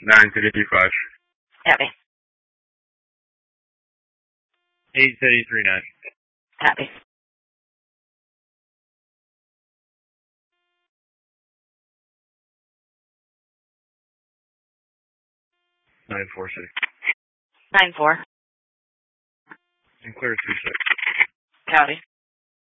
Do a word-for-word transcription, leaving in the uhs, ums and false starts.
nine fifty-five. Copy. eight thirty-three nine. Copy. nine four six. nine four. And clear two six. Copy.